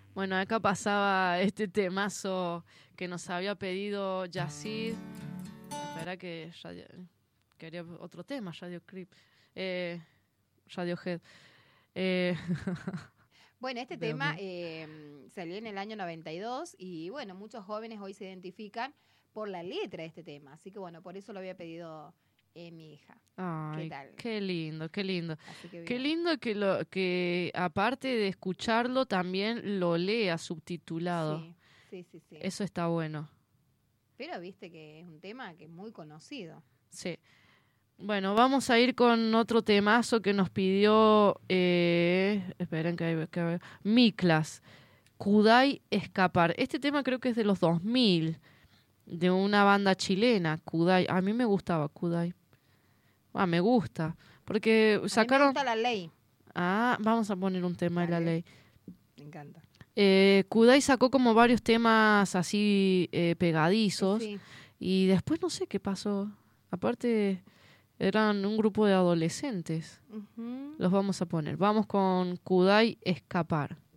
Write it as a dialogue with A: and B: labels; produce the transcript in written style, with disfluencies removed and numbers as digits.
A: Bueno, acá pasaba este temazo que nos había pedido Yacid. Espera que quería otro tema, Radio Creep. Radiohead. Eh,
B: Bueno, este
A: Dios
B: tema
A: mío.
B: salió en el año 92 y bueno, muchos jóvenes hoy se identifican por la letra de este tema. Así que bueno, por eso lo había pedido mi hija. ¿Qué
A: Ay,
B: tal?
A: qué lindo, qué lindo.
B: Así que
A: Qué
B: bien.
A: lindo que aparte de escucharlo también lo lea subtitulado.
B: Sí, sí, sí, sí.
A: Eso está bueno.
B: Pero viste que es un tema que es muy conocido.
A: Sí. Bueno, vamos a ir con otro temazo que nos pidió, esperen que Miklas, Kudai Escapar. Este tema creo que es de los 2000, de una banda chilena, Kudai. A mí me gustaba Kudai. Me gusta, porque
B: A mí me
A: sacaron...
B: gusta la ley.
A: Vamos a poner un tema de la
B: Dale,
A: ley.
B: me encanta.
A: Kudai sacó como varios temas así pegadizos
B: Sí.
A: y después no sé qué pasó. Aparte eran un grupo de adolescentes.
B: Ujú.
A: Los vamos a poner. Vamos con Kudai Escapar.